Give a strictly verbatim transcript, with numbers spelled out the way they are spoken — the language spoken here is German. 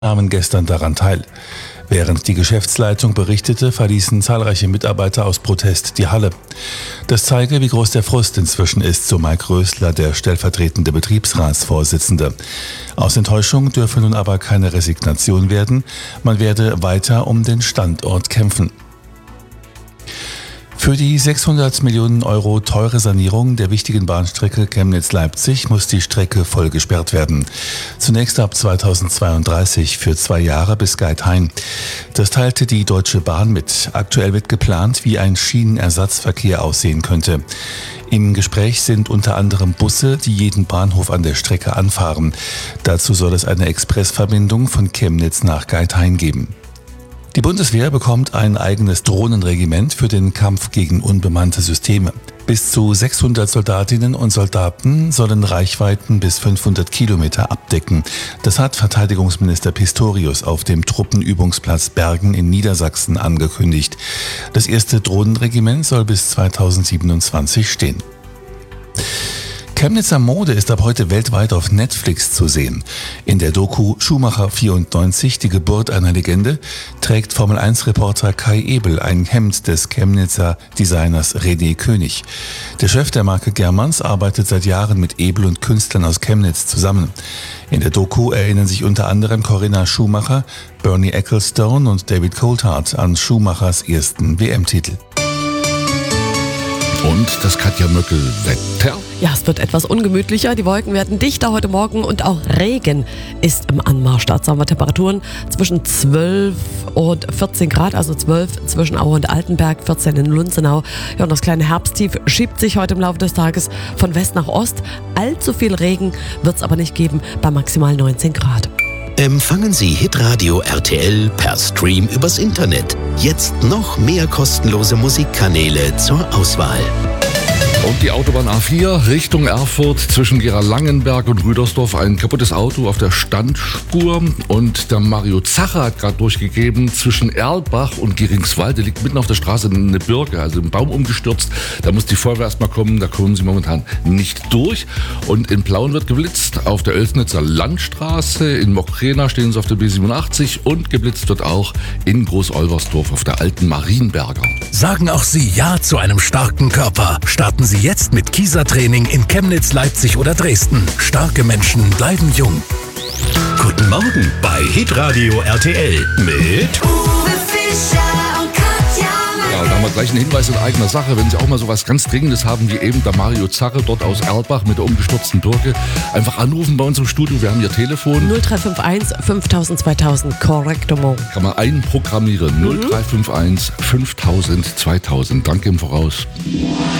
nahmen gestern daran teil. Während die Geschäftsleitung berichtete, verließen zahlreiche Mitarbeiter aus Protest die Halle. Das zeige, wie groß der Frust inzwischen ist, so Mike Rösler, der stellvertretende Betriebsratsvorsitzende. Aus Enttäuschung dürfe nun aber keine Resignation werden. Man werde weiter um den Standort kämpfen. Für die sechshundert Millionen Euro teure Sanierung der wichtigen Bahnstrecke Chemnitz-Leipzig muss die Strecke voll gesperrt werden. Zunächst ab zweitausendzweiunddreißig für zwei Jahre bis Geithain. Das teilte die Deutsche Bahn mit. Aktuell wird geplant, wie ein Schienenersatzverkehr aussehen könnte. Im Gespräch sind unter anderem Busse, die jeden Bahnhof an der Strecke anfahren. Dazu soll es eine Expressverbindung von Chemnitz nach Geithain geben. Die Bundeswehr bekommt ein eigenes Drohnenregiment für den Kampf gegen unbemannte Systeme. Bis zu sechshundert Soldatinnen und Soldaten sollen Reichweiten bis fünfhundert Kilometer abdecken. Das hat Verteidigungsminister Pistorius auf dem Truppenübungsplatz Bergen in Niedersachsen angekündigt. Das erste Drohnenregiment soll bis zweitausendsiebenundzwanzig stehen. Chemnitzer Mode ist ab heute weltweit auf Netflix zu sehen. In der Doku Schumacher vierundneunzig, die Geburt einer Legende, trägt Formel eins Reporter Kai Ebel ein Hemd des Chemnitzer Designers René König. Der Chef der Marke Germans arbeitet seit Jahren mit Ebel und Künstlern aus Chemnitz zusammen. In der Doku erinnern sich unter anderem Corinna Schumacher, Bernie Ecclestone und David Coulthard an Schumachers ersten W M-Titel. Und das Katja Möckel-Wetter. Ja, es wird etwas ungemütlicher. Die Wolken werden dichter heute Morgen und auch Regen ist im Anmarsch. Dazu haben wir Temperaturen zwischen zwölf und vierzehn Grad, also zwölf zwischen Aue und Altenberg, vierzehn in Lunzenau. Ja, und das kleine Herbsttief schiebt sich heute im Laufe des Tages von West nach Ost. Allzu viel Regen wird es aber nicht geben, bei maximal neunzehn Grad. Empfangen Sie Hitradio R T L per Stream übers Internet. Jetzt noch mehr kostenlose Musikkanäle zur Auswahl. Und die Autobahn A vier Richtung Erfurt zwischen Gera-Langenberg und Rüdersdorf. Ein kaputtes Auto auf der Standspur. Und der Mario Zacher hat gerade durchgegeben, zwischen Erlbach und Geringswalde liegt mitten auf der Straße eine Birke, also ein Baum umgestürzt. Da muss die Feuerwehr erstmal kommen, da kommen sie momentan nicht durch. Und in Plauen wird geblitzt auf der Oelsnitzer Landstraße. In Mockrena stehen sie auf der B siebenundachtzig und geblitzt wird auch in Groß-Olversdorf auf der alten Marienberger. Sagen auch Sie Ja zu einem starken Körper. Starten Sie jetzt mit Kieser-Training in Chemnitz, Leipzig oder Dresden. Starke Menschen bleiben jung. Guten Morgen bei Hitradio R T L mit Uwe Fischer und Katja Ja, da haben wir gleich einen Hinweis in eigener Sache. Wenn Sie auch mal so was ganz Dringendes haben, wie eben der Mario Zache dort aus Erlbach mit der umgestürzten Birke, einfach anrufen bei uns im Studio. Wir haben Ihr Telefon. null drei fünf eins fünftausend zweitausend, Correctomo. Kann man einprogrammieren. null drei fünf eins fünftausend zweitausend. Danke im Voraus.